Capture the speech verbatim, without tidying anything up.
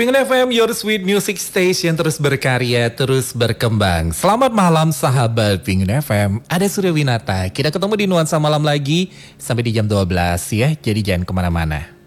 Pengen F M, your sweet music station, terus berkarya, terus berkembang. Selamat malam sahabat Pengen F M, ada Surya Winata. Kita ketemu di Nuansa Malam lagi sampai di jam dua belas ya, jadi jangan kemana-mana.